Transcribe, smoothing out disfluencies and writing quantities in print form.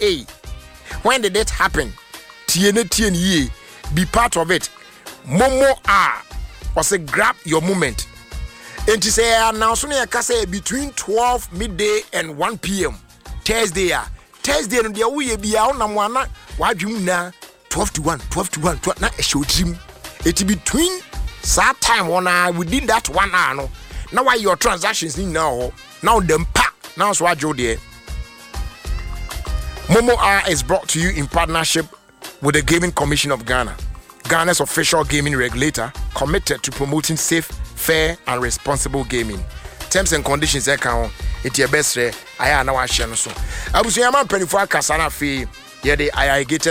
hey, when did it happen? TNA, be part of it. Momo or say grab your moment. And to say now soon I can say between 12 midday and 1 p.m. Thursday and the way be out na why you na 12 to 1 na a show team. It between that time within that 1 hour no. Now why your transactions in now them pack now so what you there. Momo Hour is brought to you in partnership with the Gaming Commission of Ghana, Ghana's official gaming regulator, committed to promoting safe, fair, and responsible gaming. Terms and conditions account. It's your best. I am now a channel. So, I was your man 24 Kasana fee. Yeah, I get